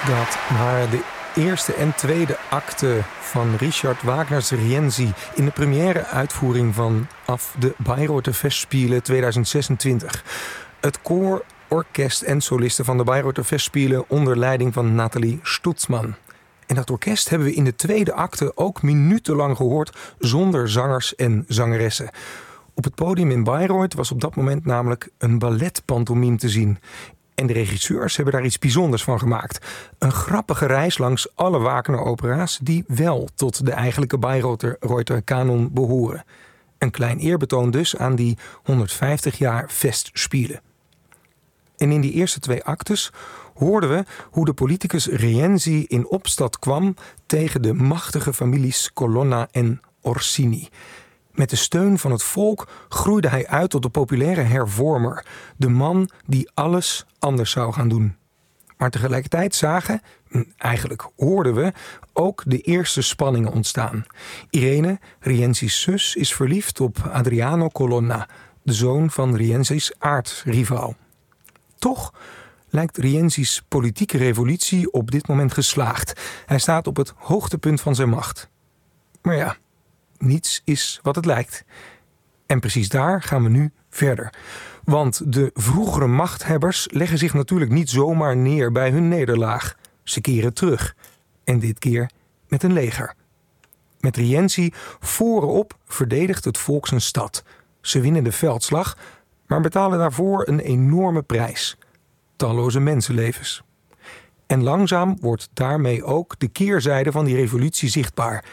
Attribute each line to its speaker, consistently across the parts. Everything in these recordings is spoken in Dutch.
Speaker 1: Dat waren de eerste en tweede acte van Richard Wagner's Rienzi in de première uitvoering vanaf de Bayreuther Festspiele 2026. Het koor, orkest en solisten van de Bayreuther Festspiele onder leiding van Nathalie Stutzmann. En dat orkest hebben we in de tweede acte ook minutenlang gehoord zonder zangers en zangeressen. Op het podium in Bayreuth was op dat moment namelijk een balletpantomime te zien. En de regisseurs hebben daar iets bijzonders van gemaakt. Een grappige reis langs alle Wagner-opera's die wel tot de eigenlijke Bayreuther kanon behoren. Een klein eerbetoon dus aan die 150 jaar Festspiele. En in die eerste twee actes hoorden we hoe de politicus Rienzi in opstand kwam tegen de machtige families Colonna en Orsini. Met de steun van het volk groeide hij uit tot de populaire hervormer. De man die alles anders zou gaan doen. Maar tegelijkertijd zagen, eigenlijk hoorden we, ook de eerste spanningen ontstaan. Irene, Rienzi's zus, is verliefd op Adriano Colonna, de zoon van Rienzi's aardsrivaal. Toch lijkt Rienzi's politieke revolutie op dit moment geslaagd. Hij staat op het hoogtepunt van zijn macht. Maar ja, niets is wat het lijkt. En precies daar gaan we nu verder. Want de vroegere machthebbers leggen zich natuurlijk niet zomaar neer bij hun nederlaag. Ze keren terug. En dit keer met een leger. Met Rienzi voorop verdedigt het volk zijn stad. Ze winnen de veldslag, maar betalen daarvoor een enorme prijs. Talloze mensenlevens. En langzaam wordt daarmee ook de keerzijde van die revolutie zichtbaar.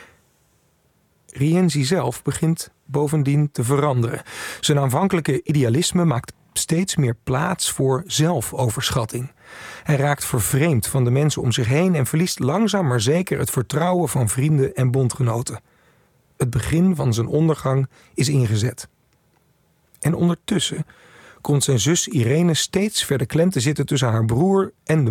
Speaker 1: Rienzi zelf begint bovendien te veranderen. Zijn aanvankelijke idealisme maakt steeds meer plaats voor zelfoverschatting. Hij raakt vervreemd van de mensen om zich heen en verliest langzaam maar zeker het vertrouwen van vrienden en bondgenoten. Het begin van zijn ondergang is ingezet. En ondertussen komt zijn zus Irene steeds verder klem te zitten tussen haar broer en de